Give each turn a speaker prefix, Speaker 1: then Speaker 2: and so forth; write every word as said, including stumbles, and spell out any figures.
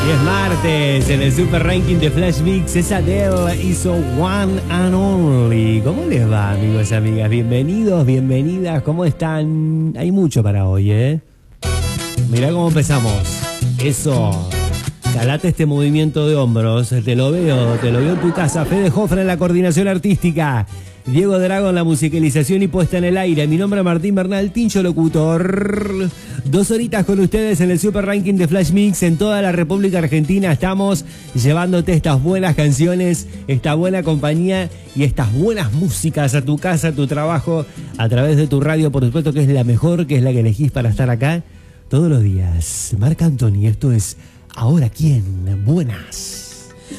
Speaker 1: Y es martes en el Super Ranking de Flash Mix. Es Adele, hizo One and Only. ¿Cómo les va, amigos y amigas? Bienvenidos, bienvenidas. ¿Cómo están? Hay mucho para hoy, ¿eh? Mirá cómo empezamos. Eso. Calate este movimiento de hombros. Te lo veo, te lo veo en tu casa. Fede Jofre en la coordinación artística. Diego Drago en la musicalización y puesta en el aire. Mi nombre es Martín Bernal, Tincho Locutor. Dos horitas con ustedes en el Super Ranking de Flash Mix en toda la República Argentina. Estamos llevándote estas buenas canciones, esta buena compañía y estas buenas músicas a tu casa, a tu trabajo, a través de tu radio, por supuesto, que es la mejor, que es la que elegís para estar acá todos los días. Marc Anthony, esto es Ahora Quién. Buenas.